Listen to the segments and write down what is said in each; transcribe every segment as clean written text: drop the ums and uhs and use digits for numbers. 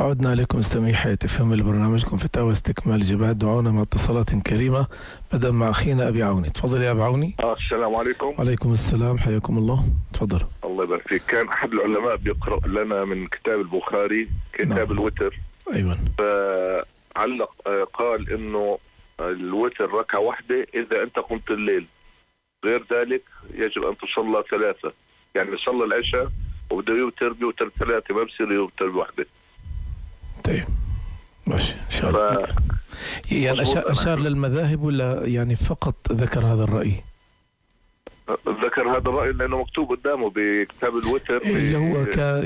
عدنا عليكم مستمعي حياة فهم برنامجكم فتاوى استكمال الإجابات. دعونا مع اتصالات كريمة. بدأ مع أخينا أبي عوني. تفضل يا أبي عوني. السلام عليكم. وعليكم السلام، حياكم الله. تفضل. الله يبارك فيك. كان أحد العلماء بيقرأ لنا من كتاب البخاري كتاب الوتر. أيوة. فعلق قال إنه الوتر ركعة واحدة إذا أنت قمت الليل، غير ذلك يجب أن تصلى ثلاثة. يعني صلى العشاء وبده بيوتر ثلاثة، ما بصير يوتر بواحدة. طيب ماشي إن شاء الله. يعني أشار للمذاهب ولا يعني فقط ذكر هذا الرأي؟ ذكر هذا الرأي لأنه مكتوب قدامه بكتاب الوتر اللي هو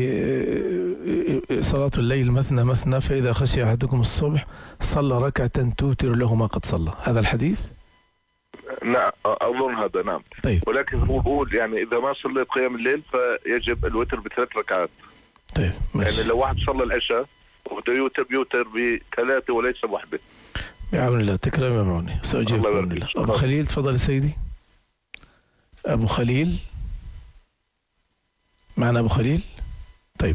صلاة الليل مثنى مثنى، فإذا خشي أحدكم الصبح صلى ركعة توتر له ما قد صلى. هذا الحديث؟ نعم أظن هذا. نعم. طيب. ولكن هو بقول يعني إذا ما صليت قيام الليل فيجب الوتر ب3 ركعات. طيب ماشي. يعني لو واحد صلى العشاء وبده يوتر ب3 وليس بواحدة. بعون الله. تكرم يا معوني، سأجيب بعون الله. أبو خليل تفضل سيدي. أبو خليل معنا. أبو خليل. طيب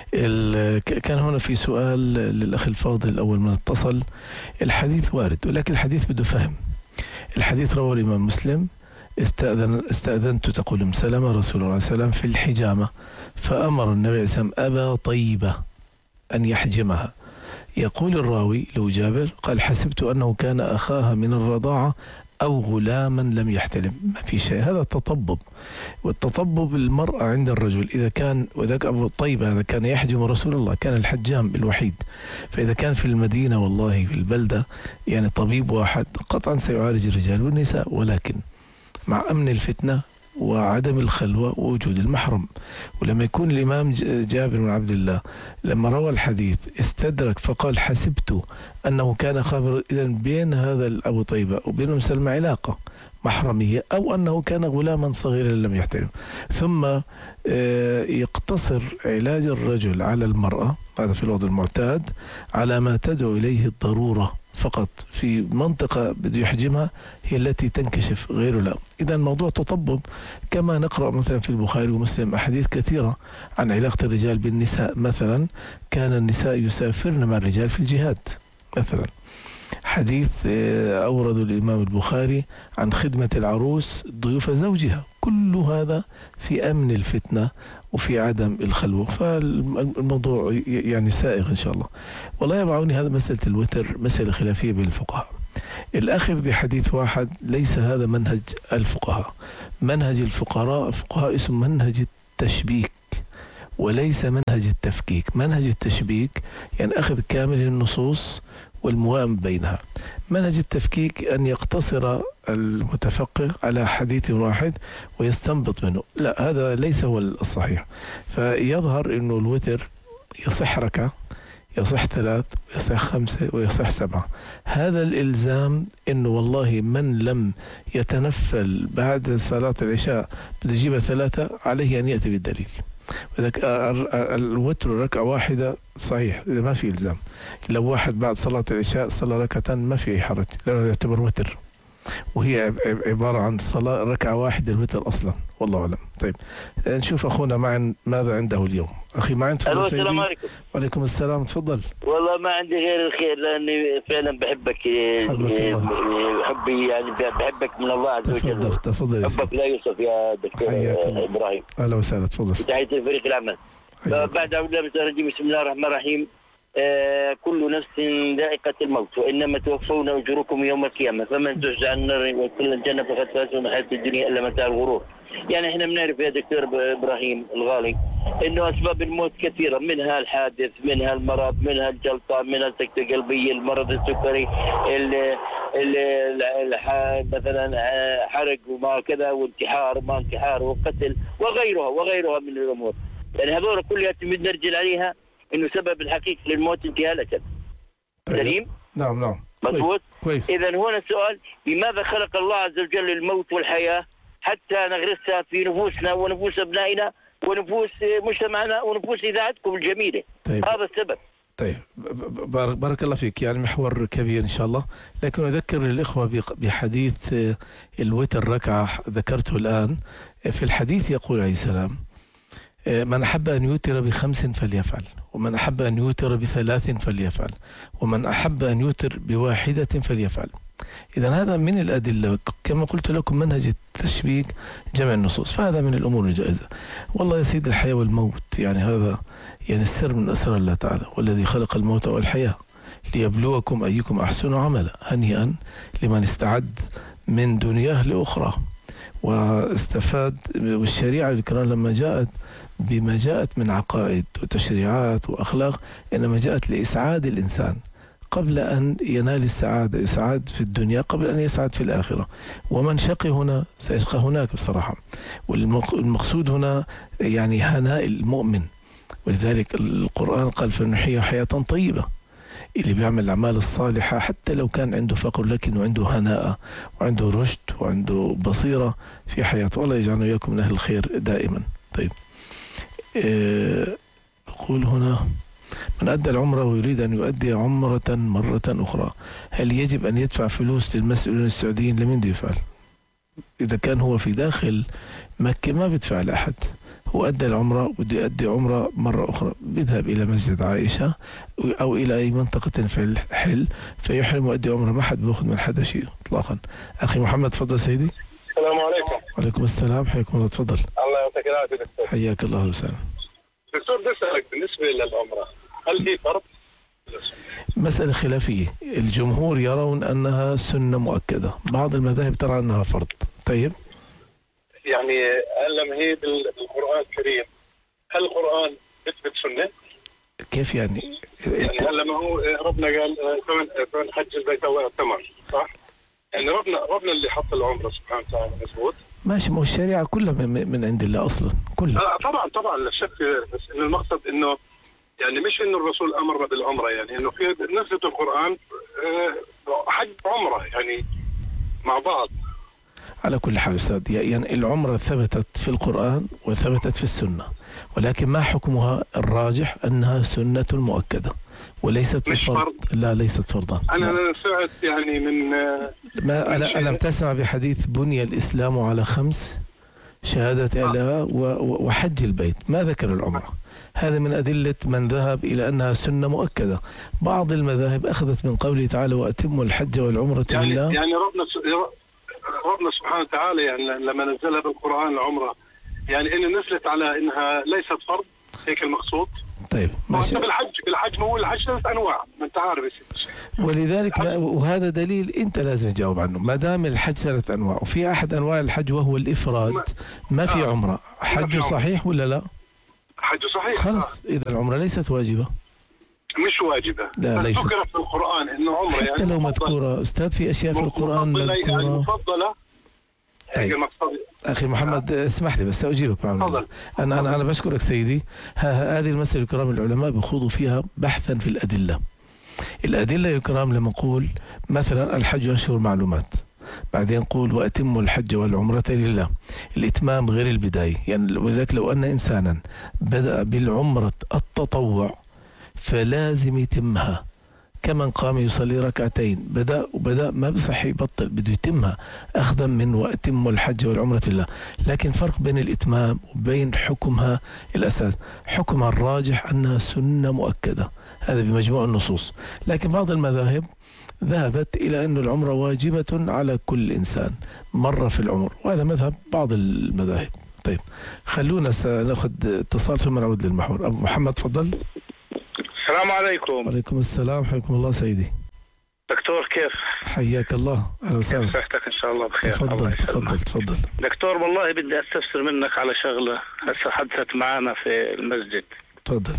كان هنا في سؤال للأخ الفاضل أول من اتصل. الحديث وارد ولكن الحديث بده فهم. الحديث رواه الإمام مسلم: استأذنت تقول أم سلمة رسول الله صلى الله عليه وسلم في الحجامة، فأمر النبي عليه السلام أبا طيبة أن يحجمها. يقول الراوي لو جابر قال: حسبت أنه كان أخاها من الرضاعة أو غلاما لم يحتلم. ما في شيء، هذا التطبب. والتطبب المرأة عند الرجل إذا كان، وذاك أبو طيبة هذا كان يحجم رسول الله، كان الحجام الوحيد. فإذا كان في المدينة والله في البلدة يعني طبيب واحد قطعا سيعالج الرجال والنساء، ولكن مع أمن الفتنة وعدم الخلوة ووجود المحرم. ولما يكون الإمام جابر بن عبد الله لما روى الحديث استدرك فقال: حسبت أنه كان خامر، إذا بين هذا أبو طيبة وبين أم سلمة علاقة محرمية، أو أنه كان غلاما صغيرا لم يحترم. ثم يقتصر علاج الرجل على المرأة، هذا في الوضع المعتاد، على ما تدعو إليه الضرورة فقط. في منطقة بده يحجمها هي التي تنكشف، غيره لا. إذا الموضوع تطبب. كما نقرأ مثلا في البخاري ومسلم أحاديث كثيرة عن علاقة الرجال بالنساء. مثلا كان النساء يسافرن مع الرجال في الجهاد مثلا. حديث أورد الإمام البخاري عن خدمة العروس ضيوف زوجها. كل هذا في أمن الفتنة وفي عدم الخلوة. فالموضوع يعني سائغ إن شاء الله. والله يا معوني هذا مسألة الوتر مسألة خلافية بين الفقهاء. الأخذ بحديث واحد ليس هذا منهج الفقهاء. منهج الفقهاء اسمه منهج التشبيك وليس منهج التفكيك. منهج التشبيك يعني أخذ كامل النصوص والموائم بينها. منهج التفكيك أن يقتصر المتفقه على حديث واحد ويستنبط منه. لا، هذا ليس هو الصحيح. فيظهر أنه الوتر يصح ركعة، يصح 3، ويصح 5، ويصح 7. هذا الإلزام أنه والله من لم يتنفل بعد صلاة العشاء بده يجيبها 3، عليه أن يأتي بالدليل. وذلك الوتر ركعة واحدة صحيح إذا ما في إلزام. لو واحد بعد صلاة العشاء صلى ركعة ما في أي حرج، لأنه يعتبر وتر، وهي عبارة عن صلاة ركعة واحدة الوتر أصلا. والله أعلم. طيب نشوف أخونا معن ماذا عنده اليوم. أخي معن تفضل. السلام عليكم. وعليكم السلام. تفضل. والله ما عندي غير الخير، لأني فعلا بحبك. حبي يعني بحبك من الله عز وجل. تفضل. حبك لا يوصف يا دكتور إبراهيم. أهلا وسهلا. تفضل. تحية الفريق العمل. بعد أعوذ بالله من الشيطان الرجيم. بسم الله الرحمن الرحيم. كل نفس ذائقة الموت وإنما توفون أجوركم يوم القيامة فمن زحزح عن النار وادخل الجنة فقد فاز وما الحياة الدنيا إلا متاع الغرور. يعني احنا بنعرف يا دكتور إبراهيم الغالي إنه أسباب الموت كثيرة، منها الحادث، منها المرض، منها الجلطة، منها السكتة القلبية، المرض السكري، مثلا حرق وما كذا، وانتحار وما انتحار، وقتل وغيرها من الأمور. يعني هذول كلها بنرجع عليها إنه سبب الحقيقي للموت انتهاء الأجل. سليم؟ نعم. مضبوط؟ كويس. إذا هنا السؤال: لماذا خلق الله عز وجل الموت والحياة حتى نغرسها في نفوسنا ونفوس أبنائنا ونفوس مجتمعنا ونفوس إذاعتكم الجميلة؟ طيب. هذا السبب. طيب بارك الله فيك. يعني محور كبير إن شاء الله، لكن أذكر الإخوة بحديث الوتر ركعة ذكرته الآن. في الحديث يقول عليه السلام: من أحب أن يوتر ب5 فليفعل، ومن أحب أن يوتر ب3 فليفعل، ومن أحب أن يوتر ب1 فليفعل. إذا هذا من الأدلة، كما قلت لكم منهج التشبيك جمع النصوص، فهذا من الأمور الجائزة. والله يا سيد الحياة والموت يعني هذا يعني السر من أسرار الله تعالى، والذي خلق الموت والحياة ليبلوكم أيكم أحسن عملا. هنيئا لمن استعد من دنياه لأخرى واستفاد. والشريعة الكرام لما جاءت بما جاءت من عقائد وتشريعات وأخلاق، إنما جاءت لإسعاد الإنسان قبل أن ينال السعادة، يسعد في الدنيا قبل أن يسعد في الآخرة. ومن شقي هنا سيشقى هناك بصراحة. والمقصود هنا يعني هناء المؤمن، ولذلك القرآن قال فنحيي حياة طيبة. اللي بيعمل الأعمال الصالحة حتى لو كان عنده فقر لكنه عنده هناء وعنده رشد وعنده بصيرة في حياته. الله يجعلنا وإياكم من أهل الخير دائما. طيب يقول هنا من أدى العمرة ويريد أن يؤدي عمرة مرة أخرى، هل يجب أن يدفع فلوس للمسؤولين السعوديين؟ لمن بده يفعل؟ إذا كان هو في داخل مكة ما بدفع لأحد، هو أدى العمرة وبده يؤدي عمرة مرة أخرى، بيذهب إلى مسجد عائشة أو إلى أي منطقة في الحل فيحرم ويؤدي عمرة، ما حد بيأخذ من حدا شيء إطلاقا. أخي محمد تفضل سيدي. السلام عليكم. وعليكم السلام، حياكم الله. تفضل. الله يعطيك العافية دكتور. حياك الله وسهلا. دكتور بسألك بالنسبة للعمرة هل هي فرض؟ مسألة خلافية، الجمهور يرون أنها سنة مؤكدة، بعض المذاهب ترى أنها فرض. طيب يعني لما هي بالقرآن الكريم هل القرآن بيثبت سنة؟ كيف يعني؟ يعني لما هو ربنا قال فمن حج البيت أو اعتمر، صح؟ يعني ربنا اللي حط العمرة سبحانه وتعالى، مضبوط؟ ماشي، ما هو الشريعة كلها من عند الله أصلا كلها. طبعا لا شك، بس إنه المقصد إنه يعني مش إنه الرسول أمر بالعمرة، يعني إنه في نزلة القرآن حج عمرة يعني مع بعض. على كل حال أستاذ، يعني العمرة ثبتت في القرآن وثبتت في السنة، ولكن ما حكمها الراجح أنها سنة مؤكدة وليست مش فرض. لا ليست فرضا. أنا سمعت يعني من ما ألم تسمع بحديث بني الإسلام على 5 شهادة إله وحج البيت، ما ذكر العمرة. هذا من أدلة من ذهب إلى أنها سنة مؤكدة. بعض المذاهب أخذت من قوله تعالى وأتموا الحج والعمرة لله. يعني ربنا سبحانه وتعالى يعني لما نزلها بالقرآن العمرة يعني إن نزلت على إنها ليست فرض، هيك المقصود. طيب ماشي. بالحج ما هو الحج 3 أنواع، ما أنت عارف يا سيدي. ولذلك وهذا دليل أنت لازم تجاوب عنه. ما دام الحج 3 أنواع وفي أحد أنواع الحج وهو الإفراد ما في عمرة، حج صحيح ولا لا؟ حج صحيح. خلاص إذا العمرة ليست واجبة. مش واجبة. لا ليست. ذكرت في القرآن إنه عمرة حتى يعني لو مذكورة أستاذ، في أشياء في القرآن مذكورة يعني مفضلة. طيب. أخي محمد اسمح لي بس أجيبك. أنا بشكرك سيدي. هذه المسألة الكرام العلماء بيخوضوا فيها بحثا في الأدلة. الأدلة الكرام لما نقول مثلا الحج أشهر معلومات، بعدين نقول وأتموا الحج والعمرة لله، الإتمام غير البداية. يعني وذلك لو أن إنسانا بدأ بالعمرة التطوع فلازم يتمها، كمن قام يصلي 2 بدأ ما بصح يبطل، بده يتمها أخذا من وأتم الحج والعمرة لله. لكن فرق بين الإتمام وبين حكمها الأساس. حكمها الراجح أنها سنة مؤكدة، هذا بمجموع النصوص. لكن بعض المذاهب ذهبت إلى أن العمرة واجبة على كل إنسان مرة في العمر، وهذا مذهب بعض المذاهب. طيب خلونا سنأخذ اتصال ثم نعود للمحور. أبو محمد تفضل. السلام عليكم. وعليكم السلام، حياكم الله سيدي. دكتور كيف؟ حياك الله، أهلا وسهلا. صحتك إن شاء الله بخير. تفضل. دكتور والله بدي أستفسر منك على شغلة هسه حدثت معنا في المسجد. تفضل.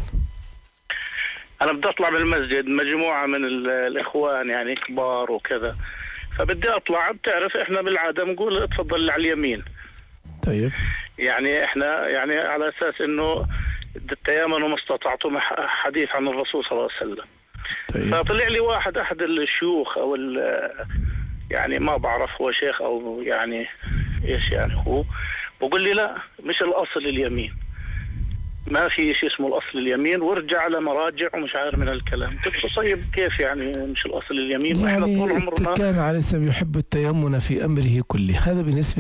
أنا بدي أطلع من المسجد، مجموعة من الإخوان يعني كبار وكذا، فبدي أطلع. بتعرف إحنا بالعادة بنقول اتفضل على اليمين. طيب. يعني إحنا يعني على أساس إنه تيامنوا ما استطعتم، حديث عن الرسول صلى الله عليه وسلم. طيب. فطلع لي واحد أحد الشيوخ أو يعني ما بعرف هو شيخ أو يعني إيش يعني هو، بقول لي لا مش الأصل اليمين، ما في شيء اسمه الأصل اليمين، وارجع على مراجع ومش عارف من الكلام. قلت له طيب كيف يعني مش الأصل اليمين؟ يعني وإحنا طول عمرنا كان عليه السلام يحب التيمن في أمره كله. هذا بالنسبة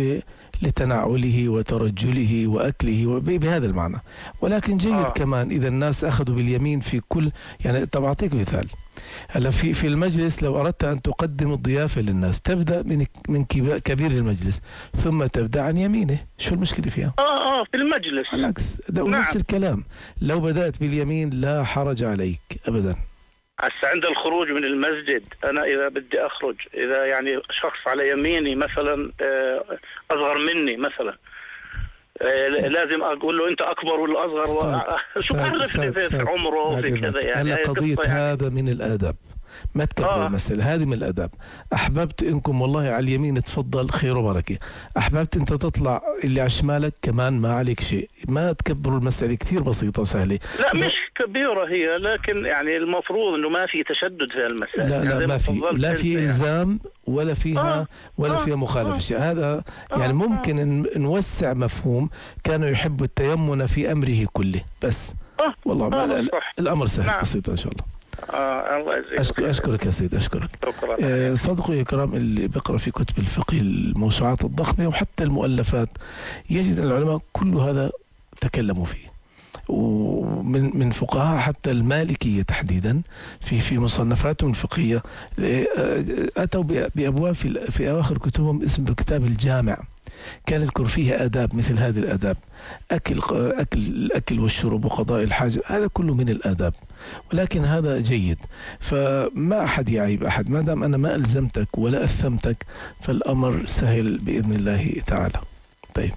لتنعله وترجله وأكله بهذا المعنى. ولكن جيد كمان إذا الناس أخذوا باليمين في كل، يعني طب أعطيك مثال. هلا في المجلس لو أردت أن تقدم الضيافة للناس تبدأ من كبير المجلس ثم تبدأ عن يمينه، شو المشكلة فيها؟ في المجلس بالعكس نفس الكلام، لو بدأت باليمين لا حرج عليك أبدا. هسه عند الخروج من المسجد أنا إذا بدي أخرج، إذا يعني شخص على يميني مثلا أصغر مني مثلا، لازم أقول له أنت أكبر ولا أصغر؟ شو عرفني في عمره وفي كذا يعني. هلا قضية هذا من الآداب، ما تكبر المسألة، هذه من الآداب. أحببت إنكم والله على اليمين تفضل خير وبركة، أحببت أنت تطلع اللي على شمالك كمان ما عليك شيء. ما تكبروا المسألة، كثير بسيطة وسهلة. لا مش كبيرة هي، لكن يعني المفروض إنه ما في تشدد في المسألة. لا يعني ما في، لا في إلزام ولا فيها ولا فيها مخالفة شيء. هذا يعني ممكن نوسع مفهوم كانوا يحبوا التيمن في أمره كله بس. والله ما الأمر سهل بسيط إن شاء الله. أشكرك يا سيد، أشكرك. صدقوا يا كرام اللي بيقرأ في كتب الفقه الموسوعات الضخمة وحتى المؤلفات يجد أن العلماء كل هذا تكلموا فيه، ومن فقهاء حتى المالكية تحديدا في مصنفاتهم الفقهية أتوا بأبواب في أواخر كتبهم اسم كتاب الجامع، كان يذكر فيها آداب مثل هذه الآداب، الأكل والشرب وقضاء الحاجة، هذا كله من الآداب. ولكن هذا جيد، فما أحد يعيب أحد، ما دام أنا ما ألزمتك ولا أثمتك فالأمر سهل بإذن الله تعالى. طيب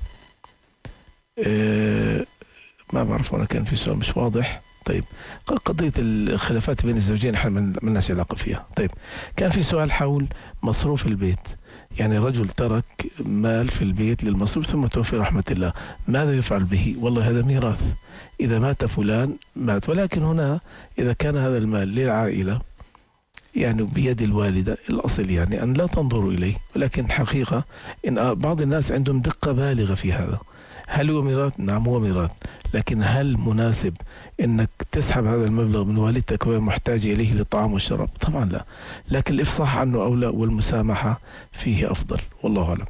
ما بعرف، أنا كان في سؤال مش واضح. طيب قضية الخلافات بين الزوجين احنا ما لناش علاقة فيها. طيب كان في سؤال حول مصروف البيت، يعني رجل ترك مال في البيت للمصروف ثم توفي رحمة الله، ماذا يفعل به؟ والله هذا ميراث، إذا مات فلان مات، ولكن هنا إذا كان هذا المال للعائلة يعني بيد الوالدة، الأصل يعني أن لا تنظروا إليه، ولكن حقيقة إن بعض الناس عندهم دقة بالغة في هذا. هل هو ميراث؟ نعم هو ميراث، لكن هل مناسب انك تسحب هذا المبلغ من والدتك وهي محتاجة اليه للطعام والشراب؟ طبعا لا، لكن الافصاح عنه اولى والمسامحة فيه افضل، والله اعلم.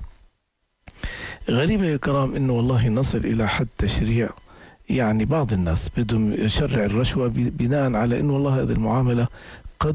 غريبة يا كرام انه والله نصل الى حد تشريع، يعني بعض الناس بدهم يشرع الرشوة بناء على انه والله هذه المعاملة قد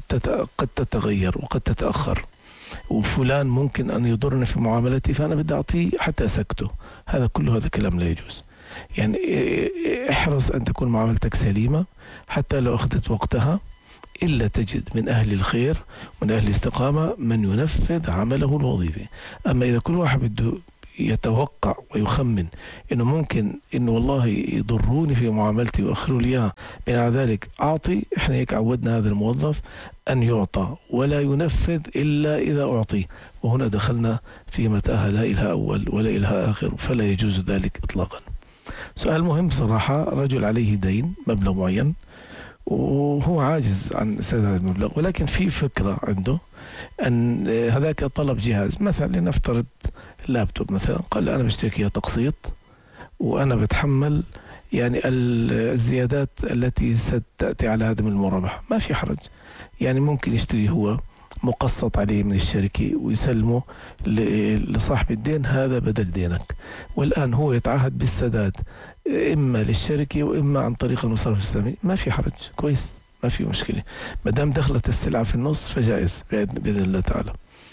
تتغير وقد تتأخر، وفلان ممكن أن يضرني في معاملتي فأنا بدي أعطيه حتى أسكته. هذا كله هذا كلام لا يجوز. يعني احرص أن تكون معاملتك سليمة حتى لو أخذت وقتها، إلا تجد من أهل الخير ومن أهل الاستقامة من ينفذ عمله الوظيفي. أما إذا كل واحد بده يتوقع ويخمن إنه ممكن إنه والله يضروني في معاملتي وأخروا لي إياه، بناء ذلك أعطي، إحنا هيك عودنا هذا الموظف أن يعطى ولا ينفذ إلا إذا أعطي، وهنا دخلنا في متاهة لا إلها أول ولا إلها آخر، فلا يجوز ذلك إطلاقا. سؤال مهم صراحة، رجل عليه دين مبلغ معين وهو عاجز عن سداد هذا المبلغ، ولكن في فكرة عنده أن هذاك طلب جهاز، مثلا لنفترض لابتوب مثلا، قال أنا بشتري إياه تقسيط وأنا بتحمل يعني الزيادات التي ستأتي على هذا من المرابح، ما في حرج. يعني ممكن يشتري هو مقسط عليه من الشركة ويسلمه لصاحب الدين، هذا بدل دينك، والآن هو يتعهد بالسداد إما للشركة وإما عن طريق المصرف الإسلامي، ما في حرج، كويس، ما في مشكلة، ما دام دخلت السلعة في النص فجائز بإذن الله تعالى.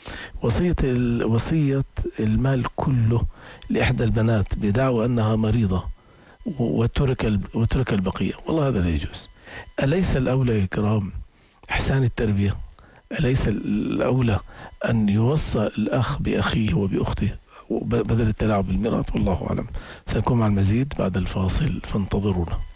وصية المال كله لإحدى البنات بدعوى أنها مريضة وترك البقية، والله هذا لا يجوز. أليس الأولى يا كرام إحسان التربية؟ أليس الأولى أن يوصى الأخ بأخيه وبأخته بدل التلاعب بالميراث؟ والله أعلم. سنكون مع المزيد بعد الفاصل، فانتظرونا.